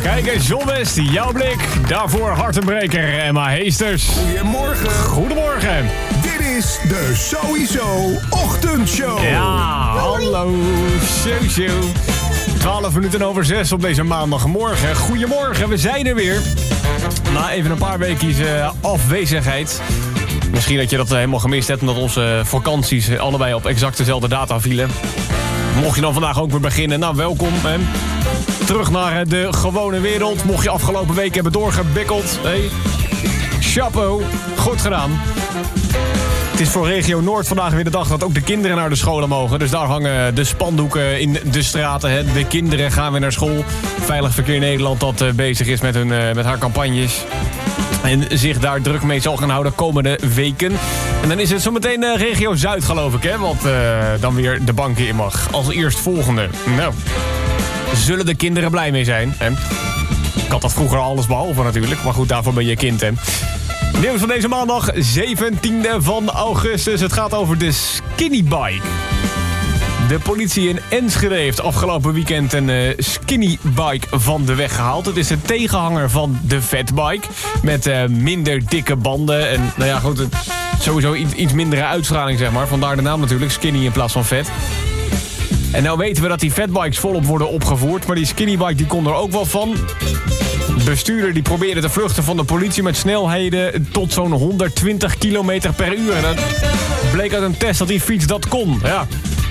kijk eens, John West, jouw blik. Daarvoor Hartenbreker, Emma Heesters. Goedemorgen. Goedemorgen. Dit is de Sowieso Ochtendshow. Ja, hallo, zo. 12 minuten over 6 op deze maandagmorgen. Goedemorgen, we zijn er weer. Na even een paar weekjes afwezigheid. Misschien dat je dat helemaal gemist hebt, omdat onze vakanties allebei op exact dezelfde data vielen. Mocht je dan vandaag ook weer beginnen, nou welkom. Hè. Terug naar de gewone wereld. Mocht je afgelopen week hebben doorgebikkeld. Hey. Chapeau, goed gedaan. Het is voor regio Noord vandaag weer de dag dat ook de kinderen naar de scholen mogen. Dus daar hangen de spandoeken in de straten. Hè. De kinderen gaan weer naar school. Veilig Verkeer Nederland dat bezig is met haar campagnes. En zich daar druk mee zal gaan houden komende weken. En dan is het zometeen regio Zuid, geloof ik, hè? Wat dan weer de banken in mag. Als eerst volgende. Nou, zullen de kinderen blij mee zijn, hè? Ik had dat vroeger alles behalve natuurlijk. Maar goed, daarvoor ben je kind, hè? Nieuws van deze maandag, 17e van augustus. Het gaat over de skinny bike. De politie in Enschede heeft afgelopen weekend een skinny bike van de weg gehaald. Het is een tegenhanger van de fatbike. Met minder dikke banden. En nou ja, goed, sowieso iets mindere uitstraling, zeg maar. Vandaar de naam natuurlijk, skinny in plaats van vet. En nou weten we dat die fatbikes volop worden opgevoerd. Maar die skinny bike die kon er ook wel van. De bestuurder die probeerde te vluchten van de politie met snelheden tot zo'n 120 km per uur. En dat bleek uit een test dat die fiets dat kon. Ja.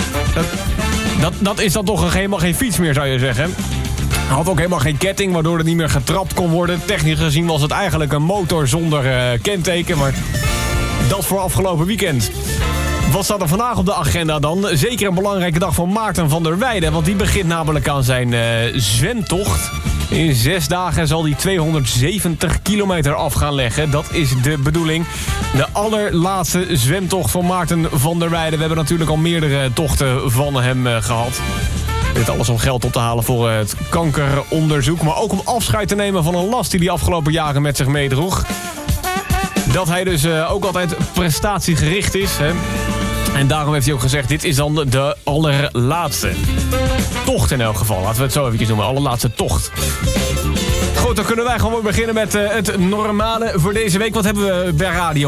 Dat is dan toch helemaal geen fiets meer, zou je zeggen. Hij had ook helemaal geen ketting, waardoor er niet meer getrapt kon worden. Technisch gezien was het eigenlijk een motor zonder kenteken. Maar dat voor afgelopen weekend. Wat staat er vandaag op de agenda dan? Zeker een belangrijke dag voor Maarten van der Weijden. Want die begint namelijk aan zijn zwemtocht. In 6 dagen zal hij 270 kilometer af gaan leggen. Dat is de bedoeling. De allerlaatste zwemtocht van Maarten van der Weijden. We hebben natuurlijk al meerdere tochten van hem gehad. Dit alles om geld op te halen voor het kankeronderzoek. Maar ook om afscheid te nemen van een last die hij afgelopen jaren met zich meedroeg. Dat hij dus ook altijd prestatiegericht is. Hè? En daarom heeft hij ook gezegd, dit is dan de allerlaatste tocht in elk geval. Laten we het zo even noemen, allerlaatste tocht. Goed, dan kunnen wij gewoon beginnen met het normale voor deze week. Wat hebben we bij radio?